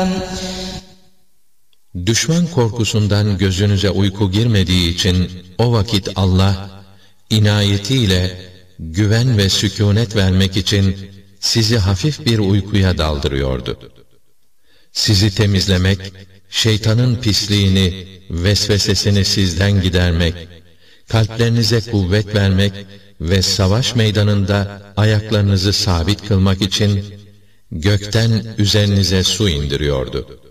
Düşman korkusundan gözünüze uyku girmediği için o vakit Allah, inayetiyle güven ve sükûnet vermek için sizi hafif bir uykuya daldırıyordu. Sizi temizlemek, şeytanın pisliğini, vesvesesini sizden gidermek, kalplerinize kuvvet vermek ve savaş meydanında ayaklarınızı sabit kılmak için gökten üzerinize su indiriyordu.